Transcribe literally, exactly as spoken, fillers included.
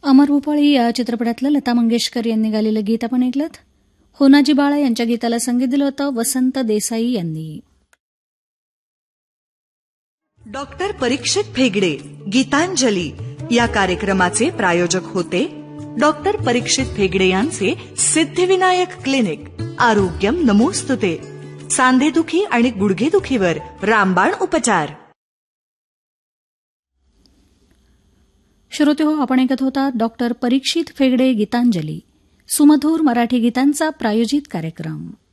अमर भूपाळी या चित्रपटातलं लता मंगेशकर यांनी गालेलं गीत आपण ऐकलं. होनाजी बाळा यांच्या गीताला संगीत दिलं होतं वसंत देसाई यांनी. डॉक्टर परीक्षित फेगडे गीतांजली या कार्यक्रमाचे प्रायोजक होते डॉक्टर परीक्षित फेगडे यांचे सिद्धिविनायक क्लिनिक. आरोग्यम नमोस्तुते. सांधेदुखी आणि गुडघेदुखीवर रामबाण उपचार. श्रोते हो, आपण ऐकत होता डॉक्टर परीक्षित फेगडे गीतांजली, सुमधूर मराठी गीतांचा प्रायोजित कार्यक्रम.